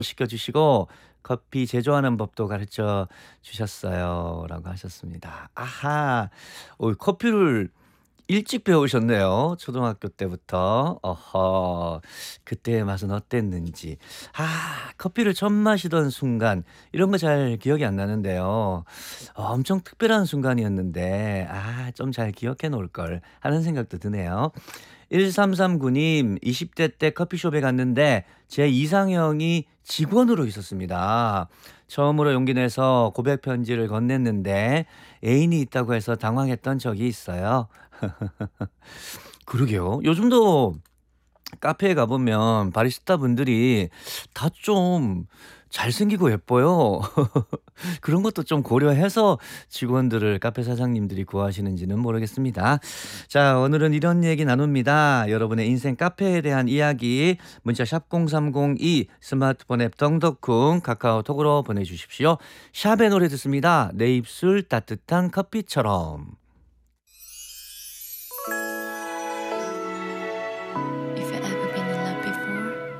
시켜주시고 커피 제조하는 법도 가르쳐 주셨어요. 라고 하셨습니다. 아하. 커피를 일찍 배우셨네요. 초등학교 때부터. 어허. 그때의 맛은 어땠는지. 커피를 처음 마시던 순간 이런 거 잘 기억이 안 나는데요. 엄청 특별한 순간이었는데 좀 잘 기억해 놓을 걸 하는 생각도 드네요. 1339 님, 20대 때 커피숍에 갔는데 제 이상형이 직원으로 있었습니다. 처음으로 용기 내서 고백 편지를 건넸는데 애인이 있다고 해서 당황했던 적이 있어요. 그러게요. 요즘도 카페에 가보면 바리스타 분들이 다 좀 잘생기고 예뻐요. 그런 것도 좀 고려해서 직원들을 카페 사장님들이 구하시는지는 모르겠습니다. 자, 오늘은 이런 얘기 나눕니다. 여러분의 인생 카페에 대한 이야기 문자 샵 0302 스마트폰 앱 덩덕쿵 카카오톡으로 보내주십시오. 샵의 노래 듣습니다. 내 입술 따뜻한 커피처럼.